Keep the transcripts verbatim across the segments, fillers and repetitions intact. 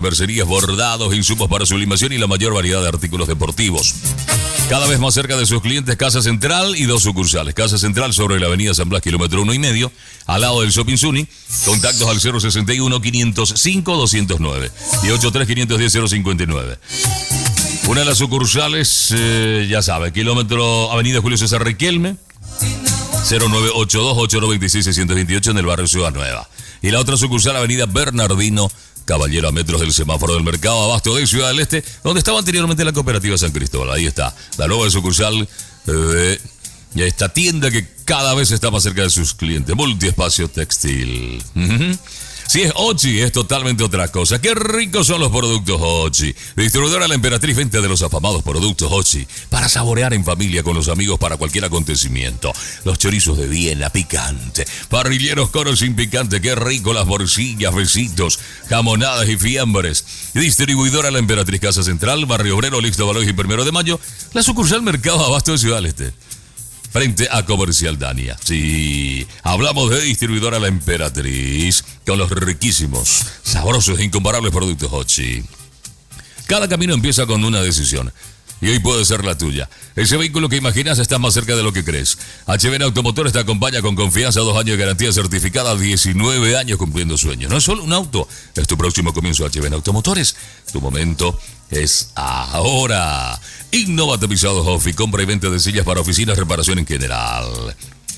mercerías, bordados, insumos para sublimación y la mayor variedad de artículos deportivos. Cada vez más cerca de sus clientes, Casa Central y dos sucursales. Casa Central sobre la avenida San Blas, kilómetro uno y medio, al lado del Shopping Zuni. Contactos al cero sesenta y uno, quinientos cinco, doscientos nueve y ochenta y tres, quinientos diez, cero cincuenta y nueve. Una de las sucursales, eh, ya sabe, kilómetro avenida Julio César Riquelme, cero nueve ocho dos, ocho nueve seis, seis dos ocho en el barrio Ciudad Nueva. Y la otra sucursal, avenida Bernardino Caballero, a metros del semáforo del mercado abasto de Ciudad del Este, donde estaba anteriormente la cooperativa San Cristóbal. Ahí está, la nueva sucursal de esta tienda que cada vez está más cerca de sus clientes. Multiespacio Textil. Uh-huh. Si es Ochi, es totalmente otra cosa. Qué ricos son los productos Ochi. Distribuidora La Emperatriz, venta de los afamados productos Ochi para saborear en familia con los amigos para cualquier acontecimiento. Los chorizos de Viena, picante. Parrilleros coros sin picante, qué rico. Las morcillas, besitos, jamonadas y fiambres. Distribuidora La Emperatriz, Casa Central, Barrio Obrero, Lixto Valois y Primero de Mayo. La sucursal Mercado Abasto de Ciudad del Este, frente a Comercial Dania. Sí, hablamos de Distribuidora La Emperatriz, con los riquísimos, sabrosos e incomparables productos Ochi. Cada camino empieza con una decisión, y hoy puede ser la tuya. Ese vehículo que imaginas está más cerca de lo que crees. H B N Automotores te acompaña con confianza, dos años de garantía certificada, diecinueve años cumpliendo sueños. No es solo un auto, es tu próximo comienzo. H B N Automotores, tu momento es ahora. Innova Tapizados Offi, compra y venta de sillas para oficinas, reparación en general.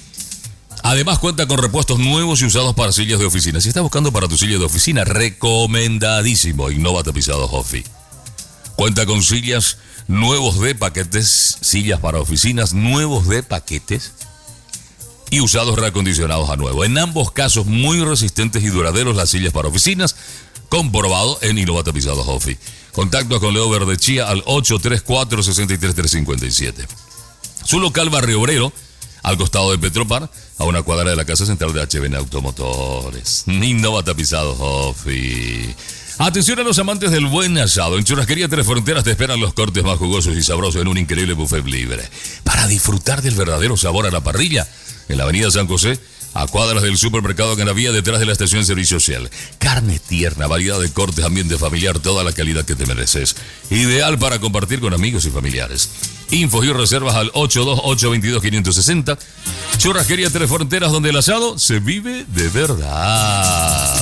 Además cuenta con repuestos nuevos y usados para sillas de oficina. Si estás buscando para tu silla de oficina, recomendadísimo Innova Tapizados Offi. Cuenta con sillas nuevos de paquetes, sillas para oficinas nuevos de paquetes y usados reacondicionados a nuevo. En ambos casos muy resistentes y duraderos las sillas para oficinas, comprobado en Innova Tapizados Offi. Contactos con Leo Verdechía al ocho tres cuatro, seis tres, tres cinco siete. Su local Barrio Obrero, al costado de Petropar, a una cuadra de la Casa Central de H B N Automotores. Innova Tapizados Offi. Atención a los amantes del buen asado. En Churrasquería Tres Fronteras te esperan los cortes más jugosos y sabrosos en un increíble buffet libre. Para disfrutar del verdadero sabor a la parrilla, en la avenida San José, a cuadras del supermercado Ganavía, detrás de la estación de servicio Shell. Carne tierna, variedad de cortes, ambiente familiar, toda la calidad que te mereces. Ideal para compartir con amigos y familiares. Infos y reservas al ocho dos ocho, veintidós, quinientos sesenta. Churrasquería Tres Fronteras, donde el asado se vive de verdad.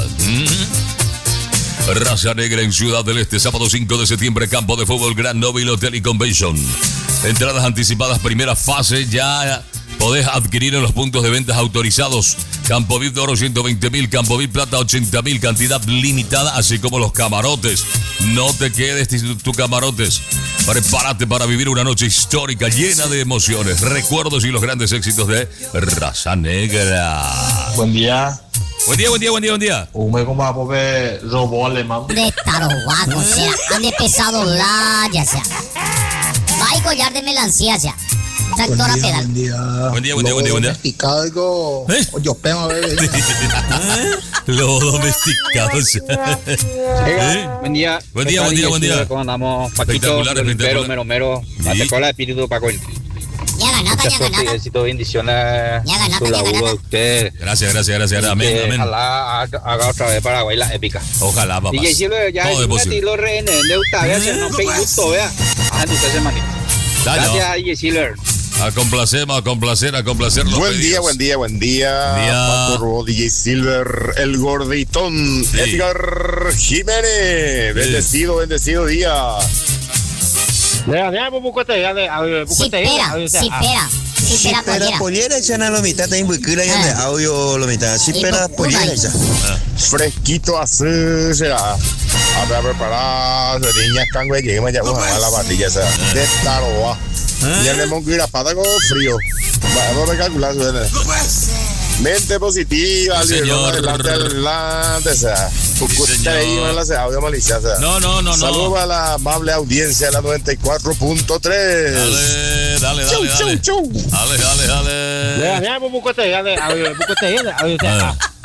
¿Mm? Raza Negra en Ciudad del Este, sábado cinco de septiembre, campo de fútbol Gran Nobile Hotel y Convention. Entradas anticipadas, primera fase, ya podés adquirir en los puntos de ventas autorizados. Campo V I P de oro ciento veinte mil, Campo V I P plata ochenta mil, cantidad limitada, así como los camarotes. No te quedes sin tus camarotes. Prepárate para vivir una noche histórica llena de emociones, recuerdos y los grandes éxitos de Raza Negra. Buen día. Buen día, buen día, buen día, buen día. 我们恐怕不被肉包了吗？ De taroguaco, o sea, han empezado la, ya sea. Va a collar de melancía, ya. Tractora pedal. Buen día. Buen día, buen día, buen día, buen día. Domesticado algo. ¿Eh? Yo pego a ver. Los domesticados. ¿Eh? Buen día. Buen día, buen día, buen día. ¿Cómo andamos? Paquito, Espectacular, espectacular. mero, mero, mero. Sí. Matecola de espíritu Paco. Ya ganata, Mucha ya suerte y ganata. éxito, bendiciones. Ya ganata, Su ya laburo ganata. de usted. Gracias, gracias, gracias. Amén, Que amén. Ojalá haga, haga otra vez Paraguay la épica. Ojalá, papá. D J Silver, ya Todo es es un posible. estilo rehenes de usted. Vea, se nos pega gusto, vea. Ande usted ese manito. Dale, Gracias, ¿no? D J Silver. A complacer, a complacer, a complacer los Buen pedidos. día, buen día, buen día. Buen día. Paco Robo, D J Silver, el gorditón, Sí. Edgar Jiménez. Bendecido, bendecido día. Si pera, si pera. Si Si pera pera pollera. pollera ya na lo mitad tem bucura ya de audio lo mitad. Si Y pera bu- pollera una- ya. Fresquito así será. A ver, preparar, niñas cangüe, lleguemos ya a la batilla esa. De taroa. Ya le hemos que ir a pata con frío. Vamos a calcular suena. Mente positiva, Sí, señor. adelante, adelante, o sea. señor. Ahí van las audio malicias, o sea. No, no, no, no. Saludos a la amable audiencia de la noventa y cuatro punto tres. Dale, dale, dale, Chau, dale. chau, chau. Dale, dale, dale. Ya, ya, bucuete, ya, ya, bucuete, ya, ya, Ah.